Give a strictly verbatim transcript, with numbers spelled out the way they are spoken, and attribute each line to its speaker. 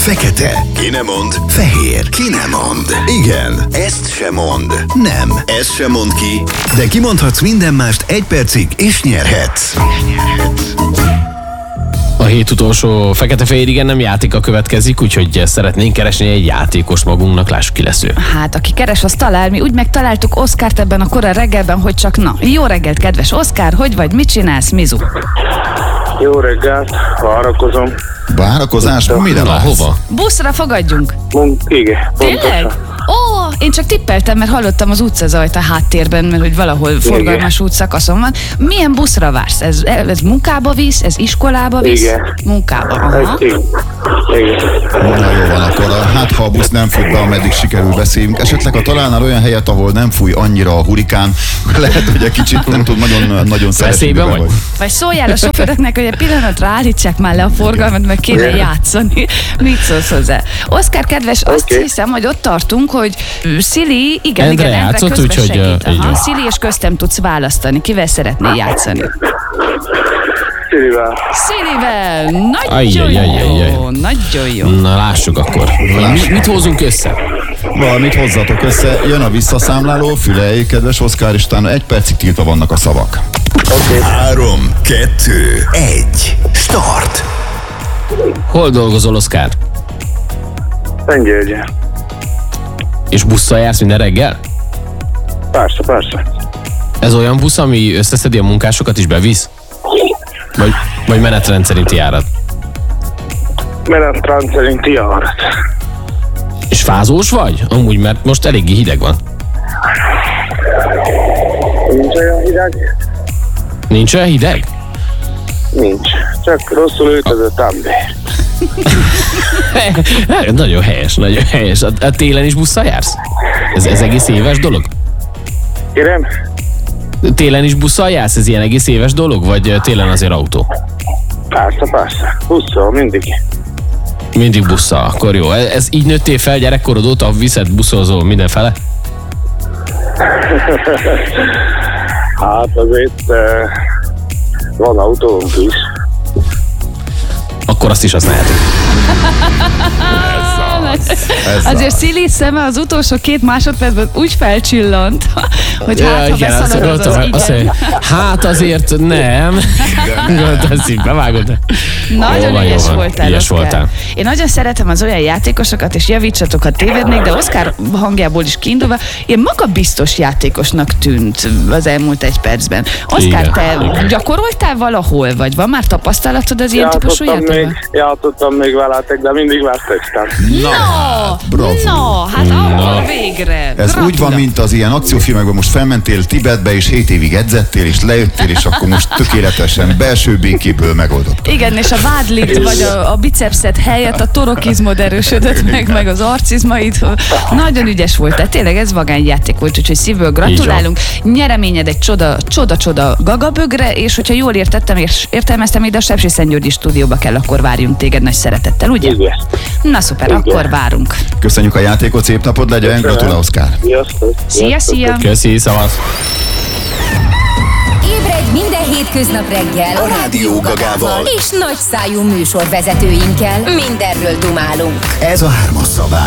Speaker 1: Fekete. Ki nem mond? Fehér. Ki nem mond? Igen. Ezt sem mond. Nem. Ezt sem mond ki. De kimondhatsz minden mást egy percig, és nyerhetsz.
Speaker 2: A hét utolsó fekete-fehér igen nem játéka következik, úgyhogy szeretnénk keresni egy játékos magunknak, lássuk ki lesz ő.
Speaker 3: Hát, aki keres, az talál. Mi úgy megtaláltuk Oszkárt ebben a kora reggelben, hogy csak na. Jó reggelt, kedves Oszkár, hogy vagy, mit csinálsz, Mizu?
Speaker 4: Jó reggelt, várakozom.
Speaker 1: Várakozás? Mire
Speaker 2: Na,
Speaker 1: vársz?
Speaker 2: hova?
Speaker 3: Buszra fogadjunk.
Speaker 4: Mond, igen,
Speaker 3: Tényleg?
Speaker 4: pontosan.
Speaker 3: Ó, én csak tippeltem, mert hallottam az utcazajt a háttérben, mert hogy valahol forgalmas útszakaszon van. Milyen buszra vársz? Ez, ez munkába visz? Ez iskolába visz?
Speaker 4: Igen.
Speaker 3: Munkába,
Speaker 4: Ez,
Speaker 3: aha.
Speaker 4: igen. Igen.
Speaker 1: Na jó van, akkor hát ha a busz nem fut be, ameddig sikerül beszélünk. Esetleg ha találnál olyan helyet, ahol nem fúj annyira a hurikán, lehet, hogy egy kicsit nem tud, nagyon, nagyon
Speaker 2: Veszélyben vagy?
Speaker 3: Vagy szóljál a sofőröknek, hogy egy pillanatra állítsák már le a forgalmat, mert kéne játszani. Mit szólsz hozzá? Oszkár, kedves, azt
Speaker 4: Oké.
Speaker 3: hiszem, hogy ott tartunk, hogy Szili, igen,
Speaker 2: Endre
Speaker 3: igen, Endre
Speaker 2: játszott,
Speaker 3: közbe
Speaker 2: úgyhogy,
Speaker 3: segít.
Speaker 2: uh, így
Speaker 3: Aha,
Speaker 2: van.
Speaker 3: Szili és köztem tudsz választani. Kivel szeretnél játszani?
Speaker 4: Szilivel.
Speaker 3: Szilivel! Nagyon
Speaker 2: Ajjajajajaj.
Speaker 3: jó, nagyon jó.
Speaker 2: Na lássuk akkor. Mi, mit hozunk össze?
Speaker 1: Valamit hozzatok össze, jön a visszaszámláló, fülej, kedves Oszkár, és utána egy percig tiltva vannak a szavak.
Speaker 4: Oké.
Speaker 1: Három, kettő, egy, start!
Speaker 2: Hol dolgozol, Oszkár?
Speaker 4: Szentgyörgyen.
Speaker 2: És busszal jársz minden reggel?
Speaker 4: Persze, persze.
Speaker 2: Ez olyan busz, ami összeszedi a munkásokat is bevisz? Vagy, vagy menetrend szerinti járat?
Speaker 4: Menetrend szerinti járat.
Speaker 2: És fázós vagy? Amúgy, mert most eléggé hideg van.
Speaker 4: Nincs olyan hideg?
Speaker 2: Nincs olyan hideg?
Speaker 4: Nincs. Csak rosszul öltözött ember.
Speaker 2: Nagyon helyes, nagyon helyes. A, a télen is busszal jársz? Ez, ez egész éves dolog?
Speaker 4: Kérem?
Speaker 2: Télen is busszal jársz? Ez ilyen egész éves dolog? Vagy télen azért autó?
Speaker 4: Persze, persze. Busszal, mindig.
Speaker 2: Mindig busszal, akkor jó. Ez, ez így nőttél fel gyerekkorod óta, viszed, buszozol mindenfele?
Speaker 4: Hát azért uh, van autónk is.
Speaker 2: Akkor azt is használjátok.
Speaker 1: Ez
Speaker 3: Azért
Speaker 1: az.
Speaker 3: Szili szeme az utolsó két másodpercben úgy felcsillant, hogy hát, ha
Speaker 2: igen, azt
Speaker 3: beszalad az,
Speaker 2: mondta,
Speaker 3: az
Speaker 2: azt
Speaker 3: igen.
Speaker 2: mondja, hát azért nem. Gondolsz, így bevágod.
Speaker 3: Nagyon
Speaker 2: Jó van, jó
Speaker 3: ügyes
Speaker 2: van.
Speaker 3: voltál,
Speaker 2: Ügyes
Speaker 3: Oszkár.
Speaker 2: voltál.
Speaker 3: Én nagyon szeretem az olyan játékosokat, és javítsatok, ha tévednék, de Oszkár hangjából is kiindulva, ilyen magabiztos játékosnak tűnt az elmúlt egy percben. Oszkár,
Speaker 2: Igen.
Speaker 3: te gyakoroltál valahol, vagy van már tapasztalatod az ilyen típusú
Speaker 4: Játszottam még,
Speaker 3: játékban?
Speaker 4: játszottam még veletek, de mindig vesztettem.
Speaker 3: No,
Speaker 1: bravo.
Speaker 3: no, hát akkor végre.
Speaker 1: Ez úgy van, mint az ilyen akciófilmekben, most felmentél Tibetbe, és hét évig edzettél, és lejöttél, és akkor most tökéletesen belső békéből megoldott.
Speaker 3: Igen, és a vádlit, vagy a, a bicepszet helyett a torokizmod erősödött meg, meg az arcizmaid. Nagyon ügyes volt, tehát tényleg ez vagányjáték volt, úgyhogy szívből gratulálunk. Nyereményed egy csoda, csoda, csoda gagabögre, és hogyha jól értettem és értelmeztem, ide a Sepsiszentgyörgyi stúdióba kell, akkor várjunk téged nagy szeretettel, ugye?
Speaker 4: Igen.
Speaker 3: Na szuper,
Speaker 4: Igen.
Speaker 3: akkor várunk.
Speaker 1: Köszönjük a játékot, szép napod legyen, gratulál, Oszkár!
Speaker 4: Sziasztok.
Speaker 3: Szia, szia!
Speaker 2: Köszi, szavasz.
Speaker 5: Ébredj minden hétköznap reggel
Speaker 1: A Rádió Gagával.
Speaker 5: és nagyszájú műsorvezetőinkkel mindenről dumálunk.
Speaker 1: Ez a hármas szabály.